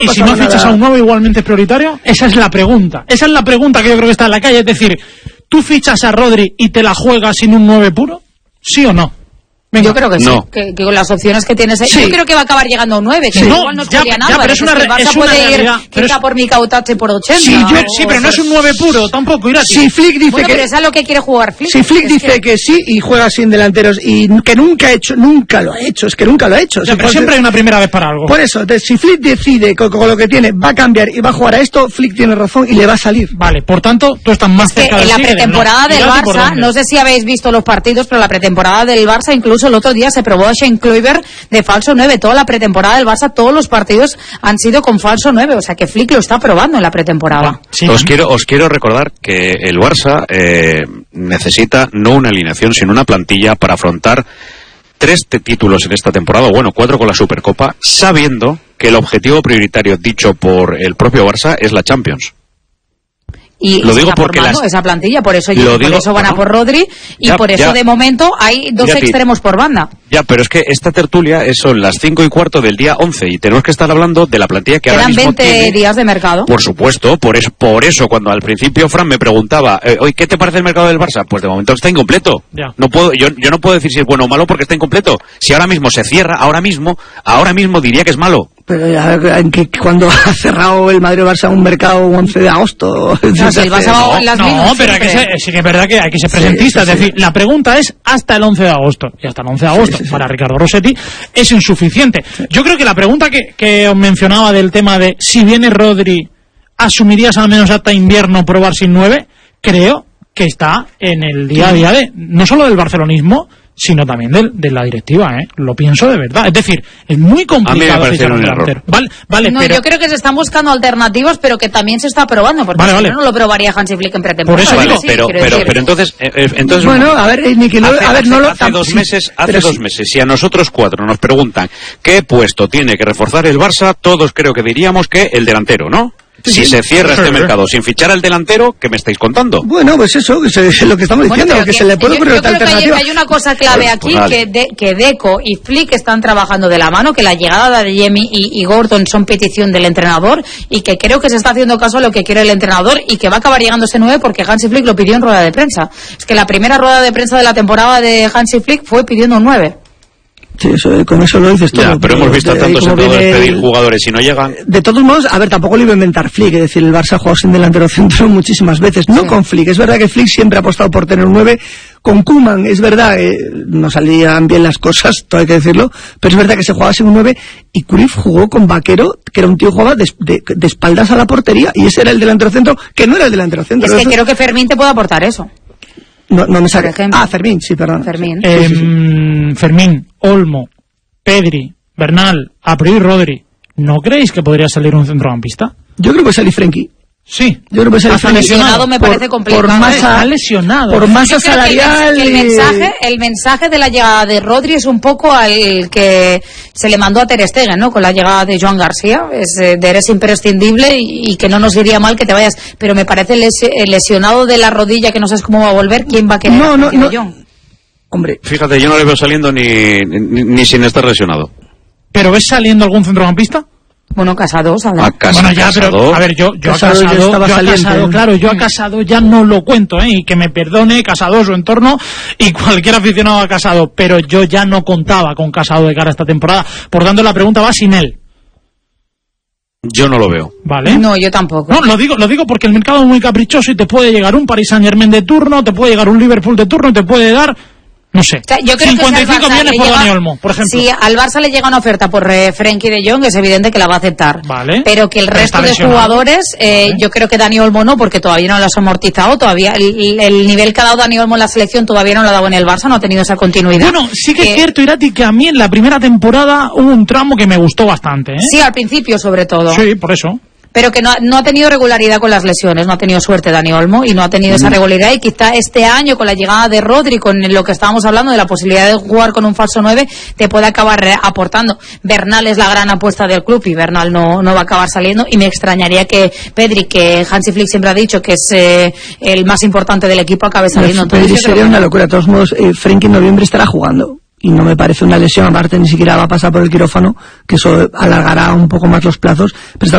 ¿Y si no fichas a un nuevo igualmente es prioritario? Esa es la pregunta. Esa es la pregunta que yo creo que está en la calle. Es decir, ¿tú fichas a Rodri y te la juegas sin un 9 puro? ¿Sí o no? Venga. Yo creo que no. Sí, que con las opciones que tienes, yo creo que va a acabar llegando a un 9, que igual no es Julián Álvarez, pero el Barça puede ir quizá por Mikautache por 80. Sí, pero no es un 9 puro, tampoco irá. Si Flick dice bueno, pero es a lo que quiere jugar Flick. Si Flick dice que sí y juega sin delanteros y que nunca lo ha hecho, es que nunca lo ha hecho. Pero siempre hay una primera vez para algo. Por eso, si Flick decide con lo que tiene va a cambiar y va a jugar a esto, Flick tiene razón y le va a salir. Vale, por tanto, tú estás más cerca de en la pretemporada del Barça, no sé si habéis visto los partidos, pero la pretemporada del Barça, incluso el otro día se probó a Shane Kluivert de falso 9. Toda la pretemporada del Barça, todos los partidos han sido con falso 9, o sea que Flick lo está probando en la pretemporada. Sí. Os quiero recordar que el Barça necesita no una alineación, sino una plantilla para afrontar 3 títulos en esta temporada, bueno, 4 con la Supercopa, sabiendo que el objetivo prioritario dicho por el propio Barça es la Champions. Y lo digo porque esa plantilla, por eso van a por Rodri y por eso de momento hay 2 extremos por banda. Ya, pero es que esta tertulia son las 5:15 del día 11 y tenemos que estar hablando de la plantilla que ahora mismo tiene 20 días de mercado. Por supuesto, por eso cuando al principio Fran me preguntaba, oye, ¿qué te parece el mercado del Barça? Pues de momento está incompleto. Ya. No puedo, yo no puedo decir si es bueno o malo porque está incompleto. Si ahora mismo se cierra, ahora mismo diría que es malo. Pero cuando ha cerrado el Madrid-Barça un mercado 11 de agosto. Pero sí que es verdad que hay que ser presentista. Es decir, la pregunta es hasta el 11 de agosto. Y hasta el 11 de agosto, para Ricardo Rossetti, es insuficiente. Yo creo que la pregunta que os mencionaba del tema de si viene Rodri, ¿asumirías al menos hasta invierno probar sin 9? Creo que está en el día a día no solo del barcelonismo, sino también de la directiva, lo pienso de verdad. Es decir, es muy complicado fichar un delantero. Vale, pero yo creo que se están buscando alternativas, pero que también se está probando, porque si no lo probaría Hansi Flick en pretemporada. Por eso pero entonces bueno, a ver, hace 2 meses, si a nosotros 4 nos preguntan qué puesto tiene que reforzar el Barça, todos creo que diríamos que el delantero, ¿no? Si se cierra este mercado sin fichar al delantero, ¿qué me estáis contando? Bueno, pues eso, es lo que estamos diciendo, que se le puede ocurrir otra alternativa. Hay una cosa clave aquí, que Deco y Flick están trabajando de la mano, que la llegada de Yemi y Gordon son petición del entrenador, y que creo que se está haciendo caso a lo que quiere el entrenador, y que va a acabar llegando ese 9 porque Hansi Flick lo pidió en rueda de prensa. Es que la primera rueda de prensa de la temporada de Hansi Flick fue pidiendo un 9. Sí, con eso lo dices todo. Ya, pero hemos visto a tantos entrenadores pedir jugadores y no llegan. De todos modos, a ver, tampoco lo iba a inventar Flick, es decir, el Barça ha jugado sin delantero centro muchísimas veces, no con Flick. Es verdad que Flick siempre ha apostado por tener un 9. Con Koeman, es verdad, no salían bien las cosas, todo hay que decirlo, pero es verdad que se jugaba sin un 9, y Cruyff jugó con Vaquero, que era un tío que jugaba de espaldas a la portería, y ese era el delantero centro, que no era el delantero centro. Es que creo que Fermín te puede aportar eso. No me sale. Fermín, sí, perdón. Fermín, Olmo, Pedri, Bernal, a priori Rodri. ¿No creéis que podría salir un centrocampista? Yo creo que salir Frenkie. Sí. Yo creo que salir lesionado me parece complicado. Por masa salarial. El mensaje de la llegada de Rodri es un poco al que se le mandó a Ter Stegen, ¿no? Con la llegada de Joan García. Eres imprescindible y que no nos iría mal que te vayas. Pero me parece el lesionado de la rodilla que no sabes cómo va a volver. ¿Quién va a querer a John? Hombre, fíjate, yo no le veo saliendo ni sin estar lesionado. ¿Pero ves saliendo algún centrocampista? Bueno, Casado, ¿sabes? Bueno, ya, pero a ver, yo a Casado ya no lo cuento, y que me perdone Casado, su entorno y cualquier aficionado a Casado, pero yo ya no contaba con Casado de cara a esta temporada. Por tanto, la pregunta va sin él. Yo no lo veo. ¿Vale? No, yo tampoco. No, lo digo porque el mercado es muy caprichoso y te puede llegar un Paris Saint-Germain de turno, te puede llegar un Liverpool de turno y te puede dar... No sé, o sea, yo creo 55 millones por Dani Olmo, por ejemplo. Si al Barça le llega una oferta por Frenkie de Jong, es evidente que la va a aceptar. Vale. Pero que el resto de jugadores, yo creo que Dani Olmo no, porque todavía no lo has amortizado, todavía el nivel que ha dado Dani Olmo en la selección todavía no lo ha dado en el Barça, no ha tenido esa continuidad. Bueno, sí que es cierto, Irati, que a mí en la primera temporada hubo un tramo que me gustó bastante, Sí, al principio sobre todo. Sí, por eso. Pero que no ha tenido regularidad con las lesiones, no ha tenido suerte Dani Olmo y no ha tenido esa regularidad, y quizá este año con la llegada de Rodri, con lo que estábamos hablando de la posibilidad de jugar con un falso 9, te puede acabar aportando. Bernal es la gran apuesta del club y Bernal no va a acabar saliendo, y me extrañaría que Pedri, que Hansi Flick siempre ha dicho que es el más importante del equipo, acabe saliendo. Pedri sería una locura. De todos modos, Frenkie en noviembre estará jugando. Y no me parece una lesión, aparte ni siquiera va a pasar por el quirófano, que eso alargará un poco más los plazos, pero